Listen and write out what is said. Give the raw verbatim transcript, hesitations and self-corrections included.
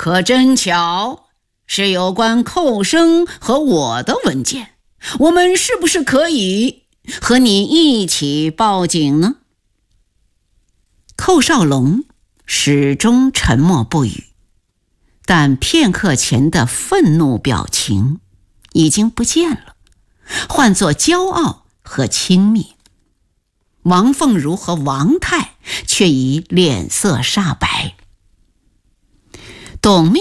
可真巧，是有关寇生和我的文件，我们是不是可以和你一起报警呢？”寇少龙始终沉默不语，但片刻前的愤怒表情已经不见了，换作骄傲和亲密。王凤如和王太却已脸色煞白。董秘